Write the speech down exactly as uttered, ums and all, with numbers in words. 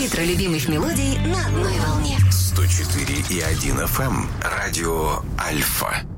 Палитра любимых мелодий на одной волне. сто четыре и один эф эм. Радио Альфа.